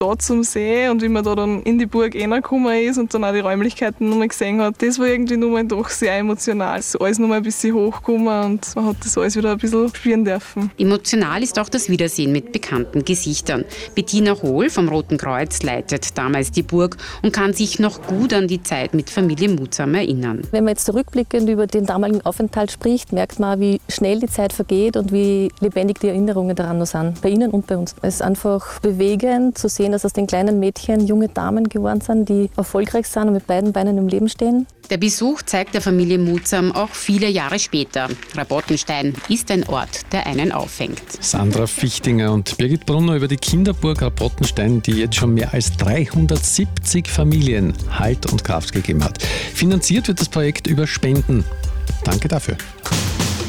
da zum See und wie man da dann in die Burg reingekommen ist und dann auch die Räumlichkeiten nochmal gesehen hat, das war irgendwie nochmal doch sehr emotional. Es ist alles nochmal ein bisschen hochgekommen und man hat das alles wieder ein bisschen spüren dürfen. Emotional ist auch das Wiedersehen mit bekannten Gesichtern. Bettina Hohl vom Roten Kreuz leitet damals die Burg und kann sich noch gut an die Zeit mit Familie Muhsam erinnern. Wenn man jetzt zurückblickend über den damaligen Aufenthalt spricht, merkt man, wie schnell die Zeit vergeht und wie lebendig die Erinnerungen daran noch sind, bei Ihnen und bei uns. Es ist einfach bewegend zu sehen, dass aus den kleinen Mädchen junge Damen geworden sind, die erfolgreich sind und mit beiden Beinen im Leben stehen. Der Besuch zeigt der Familie Muhsam auch viele Jahre später. Rabottenstein ist ein Ort, der einen auffängt. Sandra Fichtinger und Birgit Brunner über die Kinderburg Rabottenstein, die jetzt schon mehr als 370 Familien Halt und Kraft gegeben hat. Finanziert wird das Projekt über Spenden. Danke dafür.